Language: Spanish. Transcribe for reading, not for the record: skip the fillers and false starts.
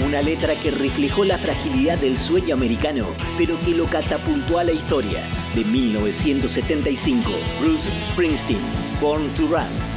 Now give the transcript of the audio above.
Una letra que reflejó la fragilidad del sueño americano, pero que lo catapultó a la historia. De 1975, Bruce Springsteen, Born to Run.